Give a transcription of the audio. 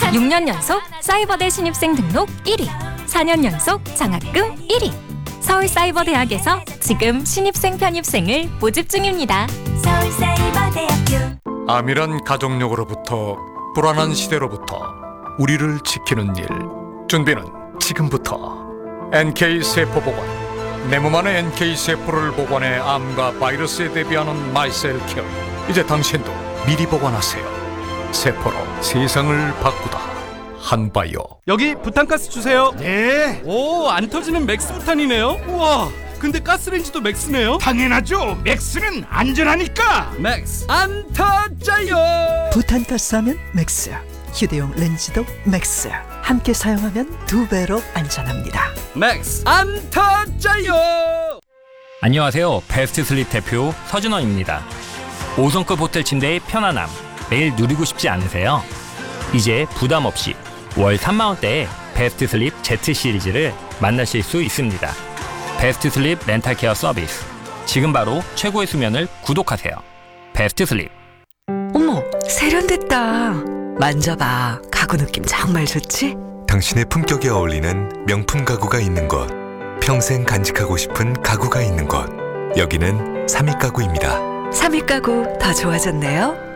6년 연속 사이버대 신입생 등록 1위, 4년 연속 장학금 1위. 서울사이버대학에서 지금 신입생 편입생을 모집 중입니다. 서울사이버대학교. 암이란 가족력으로부터 불안한 시대로부터 우리를 지키는 일. 준비는 지금부터. NK세포보관. 내 몸 안에 NK세포를 보관해 암과 바이러스에 대비하는 마이셀케어. 이제 당신도 미리 보관하세요. 세포로 세상을 바꾸다. 한바이오. 여기 부탄가스 주세요. 네, 오, 안 터지는 맥스 부탄이네요. 우와, 근데 가스레인지도 맥스네요. 당연하죠. 맥스는 안전하니까. 맥스 안 터져요. 부탄가스 하면 맥스, 휴대용 렌즈도 맥스. 함께 사용하면 2배로 안전합니다. 맥스 안 터져요. 안녕하세요. 베스트 슬립 대표 서준원입니다. 5성급 호텔 침대의 편안함 매일 누리고 싶지 않으세요? 이제 부담 없이 월 3만원대의 베스트 슬립 Z 시리즈를 만나실 수 있습니다. 베스트 슬립 렌탈 케어 서비스. 지금 바로 최고의 수면을 구독하세요. 베스트 슬립. 어머, 세련됐다. 만져봐. 가구 느낌 정말 좋지? 당신의 품격에 어울리는 명품 가구가 있는 곳, 평생 간직하고 싶은 가구가 있는 곳, 여기는 3위 가구입니다. 3위 가구 더 좋아졌네요.